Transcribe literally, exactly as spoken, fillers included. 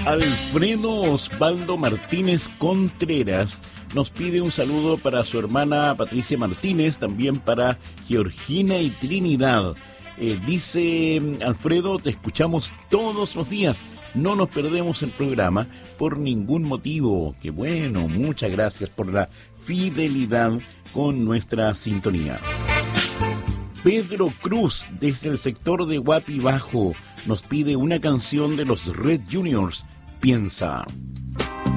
Alfredo Osvaldo Martínez Contreras nos pide un saludo para su hermana Patricia Martínez, también para Georgina y Trinidad. Eh, dice Alfredo, te escuchamos todos los días, no nos perdemos el programa por ningún motivo. Qué bueno, muchas gracias por la fidelidad con nuestra sintonía. Pedro Cruz, desde el sector de Guapi Bajo, nos pide una canción de los Red Juniors, Piensa.